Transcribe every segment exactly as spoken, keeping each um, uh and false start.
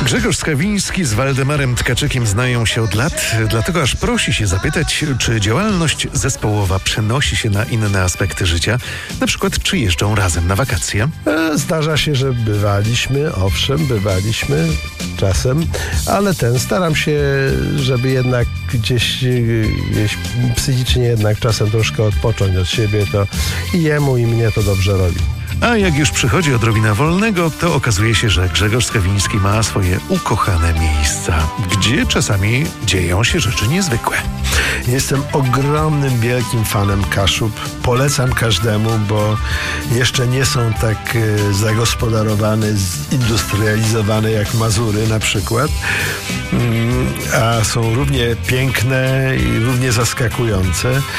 Grzegorz Skawiński z Waldemarem Tkaczykiem znają się od lat, dlatego aż prosi się zapytać, czy działalność zespołowa przenosi się na inne aspekty życia, na przykład czy jeżdżą razem na wakacje. E, Zdarza się, że bywaliśmy, owszem, bywaliśmy czasem, ale ten staram się, żeby jednak gdzieś, gdzieś psychicznie jednak czasem troszkę odpocząć od siebie, to i jemu, i mnie to dobrze robi. A jak już przychodzi odrobina wolnego, to okazuje się, że Grzegorz Skawiński ma swoje ukochane miejsca, gdzie czasami dzieją się rzeczy niezwykłe. Jestem ogromnym, wielkim fanem Kaszub. Polecam każdemu, bo jeszcze nie są tak e, zagospodarowane, zindustrializowane jak Mazury na przykład, mm, a są równie piękne i równie zaskakujące. E,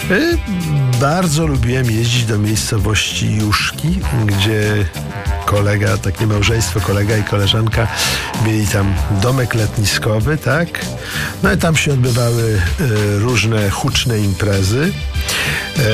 bardzo lubiłem jeździć do miejscowości Juszki, gdzie kolega, takie małżeństwo, kolega i koleżanka mieli tam domek letniskowy, tak? No i tam się odbywały e, różne huczne imprezy, e,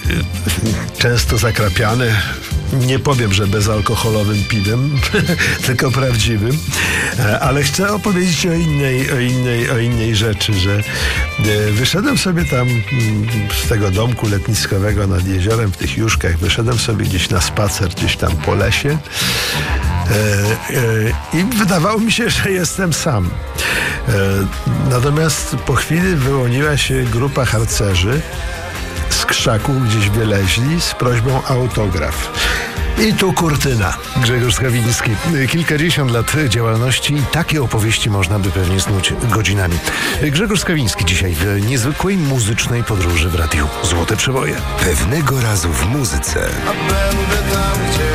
często zakrapiane, nie powiem, że bezalkoholowym piwem, tylko prawdziwym, e, ale chcę opowiedzieć o innej, o innej, o innej rzeczy, że e, wyszedłem sobie tam m, z tego domku letniskowego nad jeziorem w tych Juszkach, wyszedłem sobie gdzieś na spacer, gdzieś tam po lesie e, e, i wydawało mi się, że jestem sam. E, natomiast po chwili wyłoniła się grupa harcerzy z krzaków, gdzieś wyleźli z prośbą o autograf. I tu kurtyna. Grzegorz Skawiński. Kilkadziesiąt lat działalności i takie opowieści można by pewnie snuć godzinami. Grzegorz Skawiński dzisiaj w niezwykłej muzycznej podróży w radiu Złote Przeboje. Pewnego razu w muzyce. A będę tam, gdzie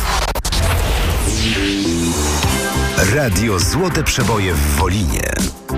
ty. Radio Złote Przeboje w Wolinie.